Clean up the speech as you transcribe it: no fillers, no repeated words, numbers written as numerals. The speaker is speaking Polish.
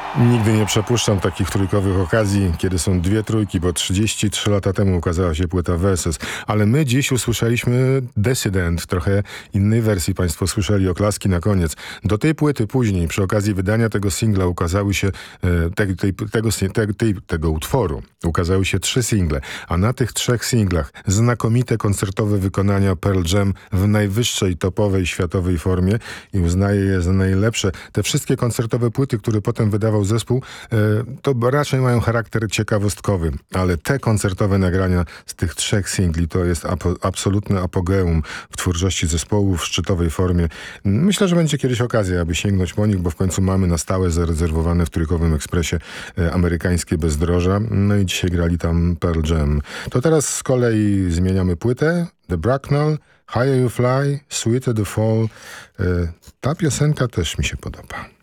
Nigdy nie przepuszczam takich trójkowych okazji, kiedy są dwie trójki, bo 33 lata temu ukazała się płyta Versus. Ale my dziś usłyszeliśmy Dissident, w trochę innej wersji. Państwo słyszeli oklaski na koniec. Do tej płyty później, przy okazji wydania tego singla, ukazały się tego utworu. Ukazały się 3 single, a na tych 3 singlach znakomite koncertowe wykonania Pearl Jam w najwyższej topowej światowej formie i uznaję je za najlepsze. Te wszystkie koncertowe płyty, które potem wydawał zespół, to raczej mają charakter ciekawostkowy, ale te koncertowe nagrania z tych 3 singli to jest absolutne apogeum w twórczości zespołu w szczytowej formie. Myślę, że będzie kiedyś okazja, aby sięgnąć po nich, bo w końcu mamy na stałe zarezerwowane w Trójkowym Ekspresie amerykańskie bezdroża. No i dzisiaj grali tam Pearl Jam. To teraz z kolei zmieniamy płytę. The Bracknell, Higher You Fly, Sweeter the Fall. Ta piosenka też mi się podoba.